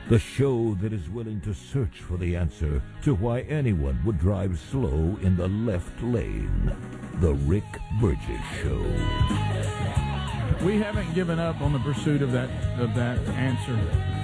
The show that is willing to search for the answer to why anyone would drive slow in the left lane. The Rick Burgess Show. We haven't given up on the pursuit of that answer.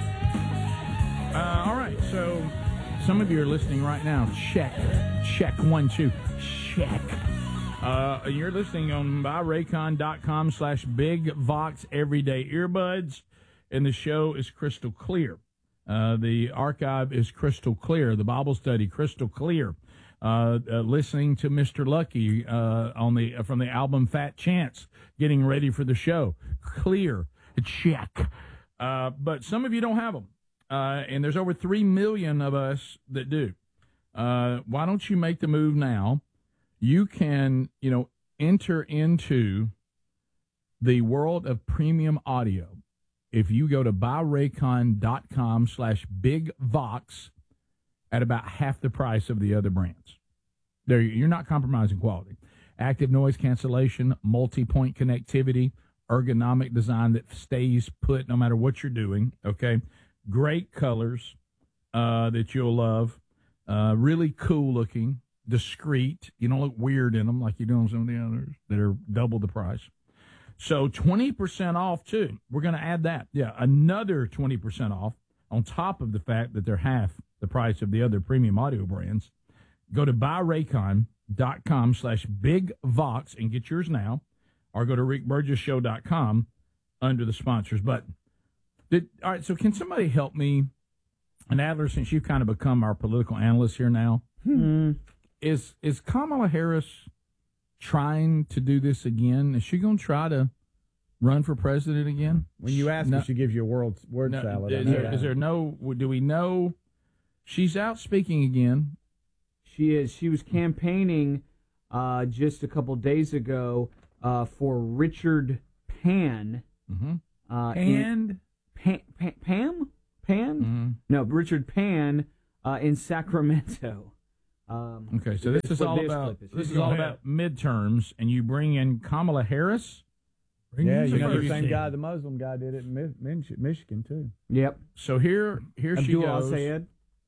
All right, so some of you are listening right now. Check 1 2. Check. You're listening on buyraycon.com/BigVox Everyday Earbuds, and the show is crystal clear. The archive is crystal clear. The Bible study crystal clear. Listening to Mr. Lucky from the album Fat Chance, getting ready for the show. Clear. Check. But some of you don't have them, and there's over 3 million of us that do. Why don't you make the move now? You can, enter into the world of premium audio. If you go to buyraycon.com/BigVox at about half the price of the other brands. There, you're not compromising quality. Active noise cancellation, multi-point connectivity, ergonomic design that stays put no matter what you're doing, okay? Great colors that you'll love. Really cool looking. Discreet. You don't look weird in them like you do on some of the others that are double the price. So 20% off, too. We're going to add that. Yeah, another 20% off on top of the fact that they're half the price of the other premium audio brands. Go to buyraycon.com/BigVox and get yours now, or go to rickburgessshow.com under the sponsors button. All right, so can somebody help me? And Adler, since you've kind of become our political analyst here now, Is Kamala Harris trying to do this again? Is she going to try run for president again? When you ask her, she gives you a word salad. Is there no? Do we know she's out speaking again? She is. She was campaigning just a couple days ago for Richard Pan. Mm-hmm. Pam? Mm-hmm. No, Richard Pan in Sacramento. Okay, so this is all about midterms, and you bring in Kamala Harris. The same guy, the Muslim guy, did it in Michigan too. Yep. So here she goes. Sayed.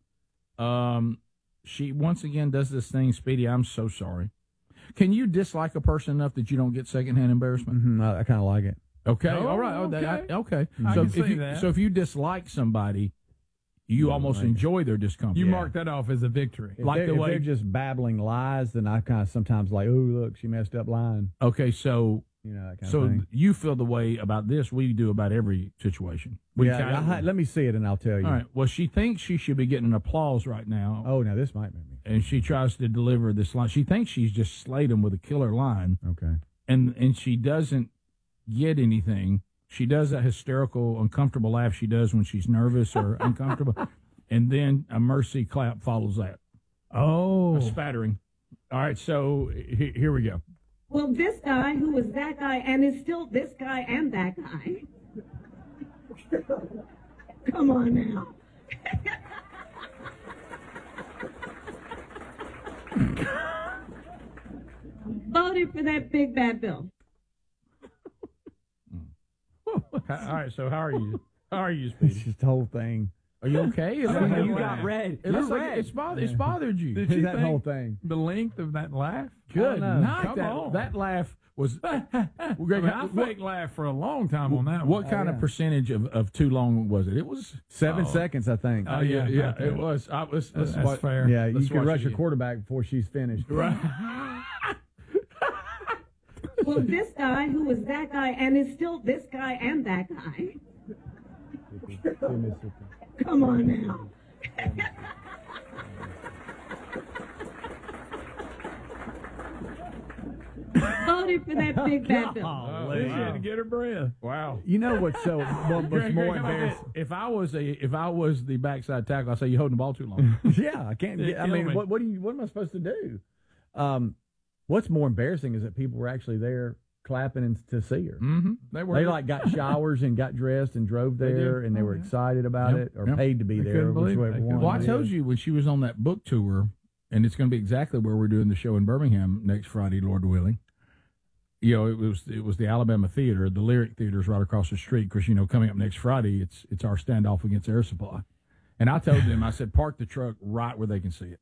She once again does this thing. Speedy, I'm so sorry. Can you dislike a person enough that you don't get secondhand embarrassment? Mm-hmm, I kind of like it. Okay, all right. Okay. So if you dislike somebody, you almost enjoy their discomfort. You mark that off as a victory. If they're just babbling lies, then I kind of sometimes like, oh, look, she messed up lying. Okay, so that kind of thing. You feel the way about this we do about every situation. Let me see it and I'll tell you. All right. Well, she thinks she should be getting applause right now. Oh, now this might be me. And she tries to deliver this line. She thinks she's just slayed him with a killer line. Okay. And she doesn't get anything. She does that hysterical, uncomfortable laugh she does when she's nervous or uncomfortable. And then a mercy clap follows that. Oh. A spattering. All right, so here we go. Well, this guy who was that guy and is still this guy and that guy. Come on now. Voted for that big bad bill. All right, so how are you? How are you, Speedy? It's just the whole thing. Are you okay? You got red. It's bothered you. Did you that whole thing? The length of that laugh? Good night. Come on. That laugh was. Greg, I fake laugh for a long time on that. What kind of percentage of too long was it? It was 7 seconds, I think. Oh yeah, it was. That's fair. Yeah, you can rush your quarterback before she's finished. Right. Well, this guy who was that guy and is still this guy and that guy. Come on now. Voted for that big bad bill. She had to get her breath. Wow. You know what's more embarrassing? If I was the backside tackle, I'd say you're holding the ball too long. Yeah, I can't get. I mean, what am I supposed to do? What's more embarrassing is that people were actually there clapping and to see her. Mm-hmm. They got showers and got dressed and drove there, and they were excited about it or paid to be there. Well, I told you when she was on that book tour, and it's going to be exactly where we're doing the show in Birmingham next Friday, Lord willing. You know, it was the Alabama Theater, the Lyric Theater is right across the street. Because coming up next Friday, it's our standoff against Air Supply. And I told them, I said, park the truck right where they can see it.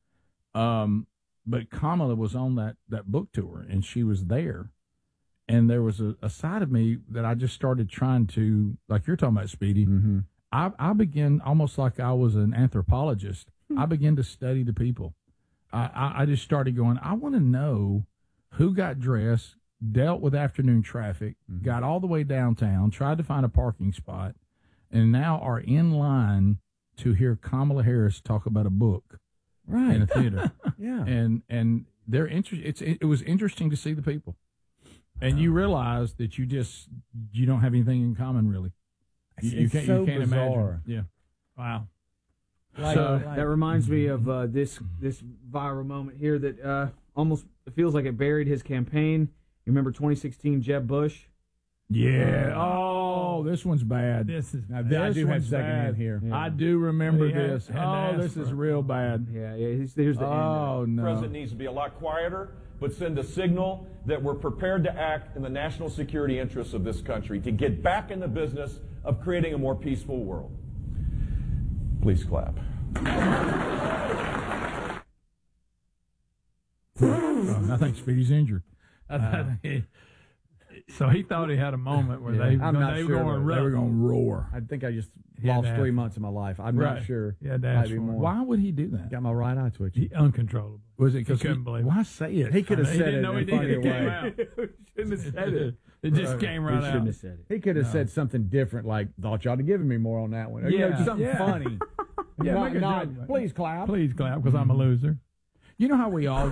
But Kamala was on that book tour, and she was there. And there was a side of me that I just started trying to, like you're talking about, Speedy. Mm-hmm. I began almost like I was an anthropologist. I began to study the people. I just started going, I want to know who got dressed, dealt with afternoon traffic, got all the way downtown, tried to find a parking spot, and now are in line to hear Kamala Harris talk about a book in a theater. Yeah. And they're it was interesting to see the people. And you realize that you don't have anything in common, really. You can't bizarre. imagine. Yeah. Wow. That reminds me of this viral moment here that almost feels like it buried his campaign. You remember 2016 Jeb Bush? Yeah. Oh, this one's bad. This is I do have secondhand here. Yeah. I do remember Yeah, this. and Oh, this is real bad. Yeah. Here's the end. Oh, The no. president needs to be a lot quieter, but send a signal that we're prepared to act in the national security interests of this country to get back in the business of creating a more peaceful world. Please clap. I think Speedy's injured. So he thought he had a moment where they I'm not were sure, going but They were rough. going to roar. I think I just Yeah, lost that's- 3 months of my life. I'm Right. not sure. Yeah, that's Might be right. more. Why would he do that? Got my right eye twitching. Uncontrollable. Was it because He couldn't believe it. Why say it? He could have He said didn't it know in he a did. funnier It came way. out. Shouldn't have said it. It just came right He shouldn't out. have said it. He could have said something different, like, thought y'all had given me more on that one. Or, Yeah. something Yeah. funny. Yeah, not, make a not, joke. please clap. Please clap because I'm a loser. You know how we all.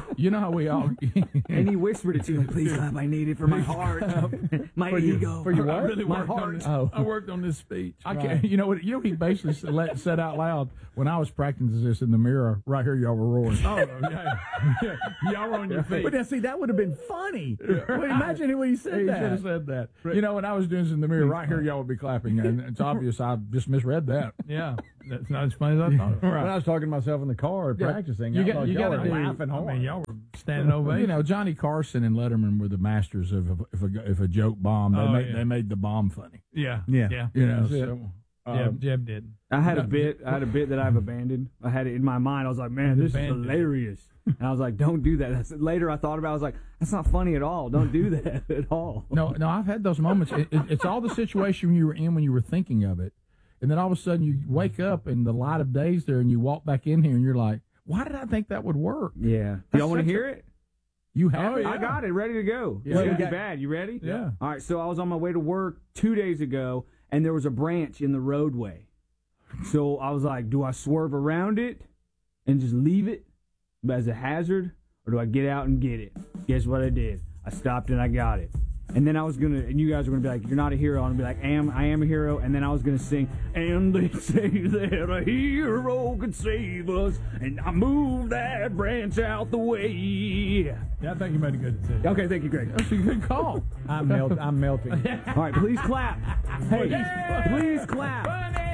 And he whispered it to him, please clap, I need it for my heart, my ego. For your I what? really My worked on heart. this. Oh. I worked on this speech. I can't. You know what? He basically said out loud when I was practicing this in the mirror. Right here, y'all were roaring. Oh, yeah. Y'all were on your feet. But now, see, that would have been funny. Well, imagine when he said He should that. have said that. You know, when I was doing this in the mirror, right here, y'all would be clapping, and it's obvious I just misread that. Yeah. That's not as funny as I thought. When I was talking to myself in the car Yeah. practicing, You I got- thought you y'all gotta were do- laughing I hard. mean, y'all were standing ovation. You know, Johnny Carson and Letterman were the masters of if a joke bombed, they made the bomb funny. Yeah. Yeah. Yeah. You know, That's it. so, Jeb did. I had a bit that I've abandoned. I had it in my mind. I was like, man, this Abandoned. is hilarious. And I was like, don't do that. Later I thought about it. I was like, that's not funny at all. Don't do that at all. No, I've had those moments. It's all the situation you were in when you were thinking of it. And then all of a sudden you wake up and the light of day's there and you walk back in here and you're like, why did I think that would work? Yeah. Do y'all want to hear it? You have it? I got it ready to go. Yeah. It's gonna be Yeah. bad. You ready? Yeah. All right. So I was on my way to work 2 days ago, and there was a branch in the roadway. So I was like, do I swerve around it and just leave it as a hazard, or do I get out and get it? Guess what I did? I stopped and I got it. And then I was gonna, and you guys were gonna be like, "You're not a hero." I'm gonna be like, I am a hero." And then I was gonna sing, "And they say that a hero could save us, and I moved that branch out the way." Yeah, I think you made a good decision. Okay, thank you, Greg. That's a good call. I'm melting. All right, please clap. Hey, please clap.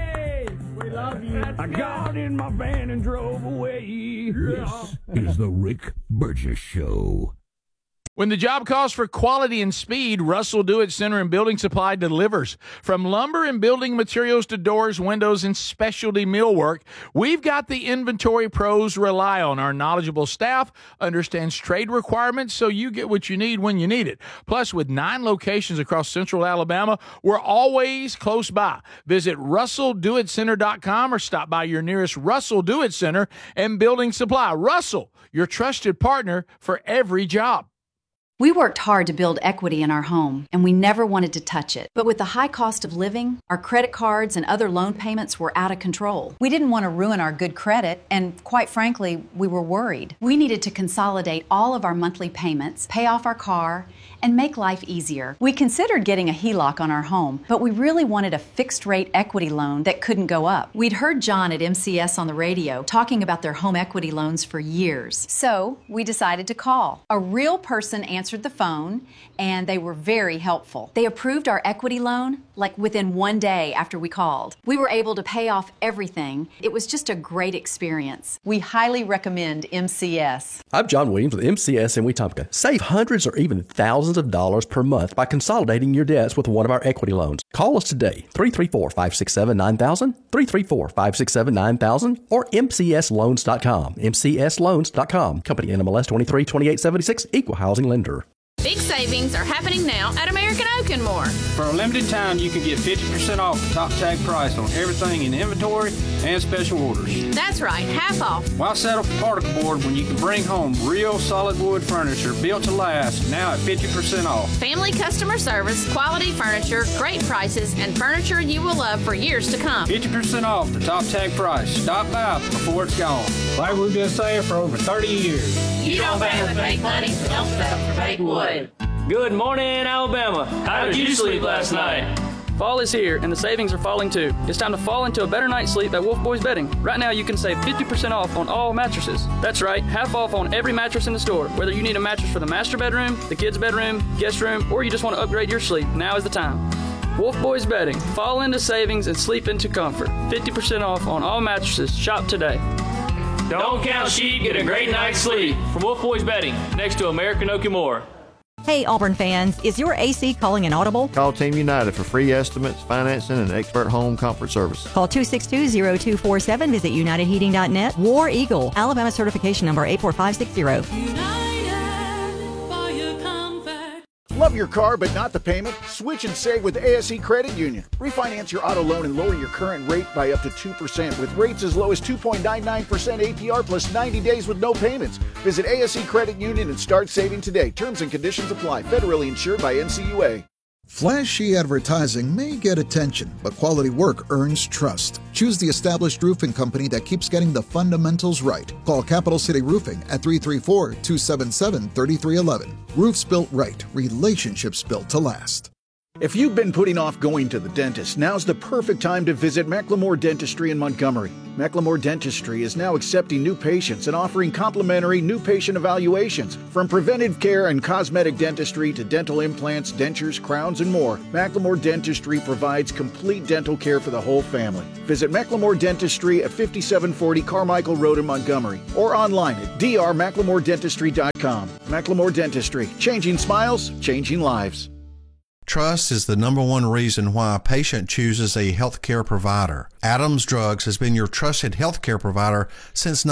We love you. I got in my van and drove away. This is the Rick Burgess Show. When the job calls for quality and speed, Russell Do-It Center and Building Supply delivers. From lumber and building materials to doors, windows, and specialty millwork, we've got the inventory pros rely on. Our knowledgeable staff understands trade requirements so you get what you need when you need it. Plus, with 9 locations across central Alabama, we're always close by. Visit RussellDoItCenter.com or stop by your nearest Russell Do-It Center and Building Supply. Russell, your trusted partner for every job. We worked hard to build equity in our home, and we never wanted to touch it. But with the high cost of living, our credit cards and other loan payments were out of control. We didn't want to ruin our good credit, and quite frankly, we were worried. We needed to consolidate all of our monthly payments, pay off our car, and make life easier. We considered getting a HELOC on our home, but we really wanted a fixed-rate equity loan that couldn't go up. We'd heard John at MCS on the radio talking about their home equity loans for years. So we decided to call. A real person answered answered the phone, and they were very helpful. They approved our equity loan like within 1 day after we called. We were able to pay off everything. It was just a great experience. We highly recommend MCS. I'm John Williams with MCS in Wetumpka. Save hundreds or even thousands of dollars per month by consolidating your debts with one of our equity loans. Call us today, 334-567-9000, 334-567-9000, or mcsloans.com, mcsloans.com. Company NMLS 232876, Equal Housing Lender. Big savings are happening now at American Oak and More. For a limited time, you can get 50% off the top tag price on everything in inventory and special orders. That's right, half off. Why settle for particle board when you can bring home real solid wood furniture built to last, now at 50% off? Family customer service, quality furniture, great prices, and furniture you will love for years to come. 50% off the top tag price. Stop by before it's gone. Like we've been saying for over 30 years. You don't pay with fake money, so don't settle for fake wood. Good morning, Alabama. How did you sleep last night? Fall is here, and the savings are falling too. It's time to fall into a better night's sleep at Wolf Boys Bedding. Right now, you can save 50% off on all mattresses. That's right, half off on every mattress in the store. Whether you need a mattress for the master bedroom, the kids' bedroom, guest room, or you just want to upgrade your sleep, now is the time. Wolf Boys Bedding. Fall into savings and sleep into comfort. 50% off on all mattresses. Shop today. Don't count sheep, get a great night's sleep. From Wolf Boys Bedding, next to American Oak and More. Hey Auburn fans, is your AC calling an audible? Call Team United for free estimates, financing, and expert home comfort service. Call 262-0247, visit unitedheating.net. War Eagle, Alabama certification number 84560. Love your car but not the payment? Switch and save with ASE Credit Union. Refinance your auto loan and lower your current rate by up to 2% with rates as low as 2.99% APR plus 90 days with no payments. Visit ASE Credit Union and start saving today. Terms and conditions apply. Federally insured by NCUA. Flashy advertising may get attention, but quality work earns trust. Choose the established roofing company that keeps getting the fundamentals right. Call Capital City Roofing at 334-277-3311. Roofs built right, relationships built to last. If you've been putting off going to the dentist, now's the perfect time to visit McLemore Dentistry in Montgomery. McLemore Dentistry is now accepting new patients and offering complimentary new patient evaluations. From preventive care and cosmetic dentistry to dental implants, dentures, crowns, and more, McLemore Dentistry provides complete dental care for the whole family. Visit McLemore Dentistry at 5740 Carmichael Road in Montgomery or online at drmclemordentistry.com. McLemore Dentistry, changing smiles, changing lives. Trust is the number one reason why a patient chooses a healthcare provider. Adams Drugs has been your trusted healthcare provider since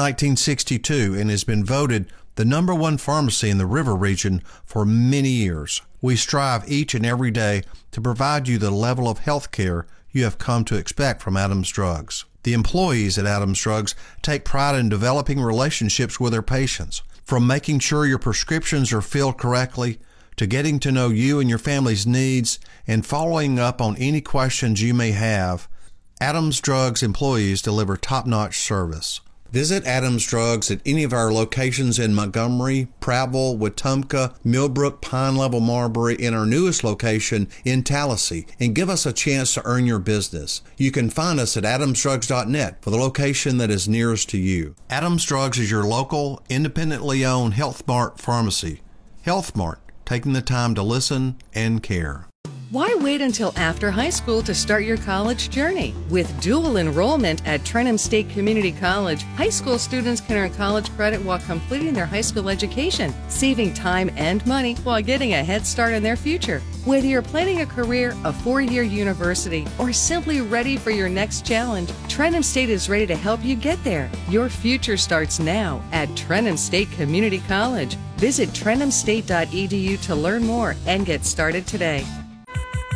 1962 and has been voted the number one pharmacy in the River region for many years. We strive each and every day to provide you the level of healthcare you have come to expect from Adams Drugs. The employees at Adams Drugs take pride in developing relationships with their patients, from making sure your prescriptions are filled correctly to getting to know you and your family's needs and following up on any questions you may have. Adams Drugs employees deliver top-notch service. Visit Adams Drugs at any of our locations in Montgomery, Prattville, Wetumpka, Millbrook, Pine Level, Marbury, and our newest location in Tallahassee, and give us a chance to earn your business. You can find us at adamsdrugs.net for the location that is nearest to you. Adams Drugs is your local, independently owned Health Mart pharmacy. Health Mart, taking the time to listen and care. Why wait until after high school to start your college journey? With dual enrollment at Trenham State Community College, high school students can earn college credit while completing their high school education, saving time and money while getting a head start in their future. Whether you're planning a career, a four-year university, or simply ready for your next challenge, Trenham State is ready to help you get there. Your future starts now at Trenham State Community College. Visit trenhamstate.edu to learn more and get started today.